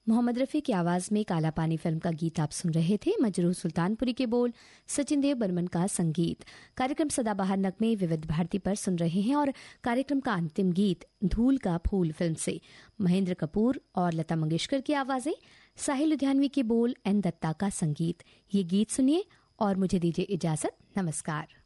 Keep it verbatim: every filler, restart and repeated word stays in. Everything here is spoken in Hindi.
मोहम्मद रफ़ी की आवाज़ में काला पानी फिल्म का गीत आप सुन रहे थे। मजरूह सुल्तानपुरी के बोल, सचिन देव बर्मन का संगीत। कार्यक्रम सदाबहार नगमे विविध भारती पर सुन रहे हैं और कार्यक्रम का अंतिम गीत धूल का फूल फिल्म से महेंद्र कपूर और लता मंगेशकर की आवाज़ें, साहिल लुधियानवी के बोल, एन दत्ता का संगीत। ये गीत सुनिए और मुझे दीजिए इजाजत। नमस्कार।